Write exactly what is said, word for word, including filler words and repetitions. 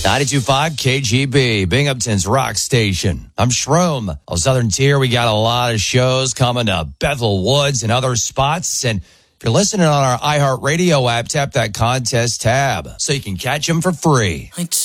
ninety-two point five K G B, Binghamton's rock station. I'm Shroom. On Southern Tier, we got a lot of shows coming to Bethel Woods and other spots. And if you're listening on our iHeartRadio app, tap that contest tab so you can catch them for free.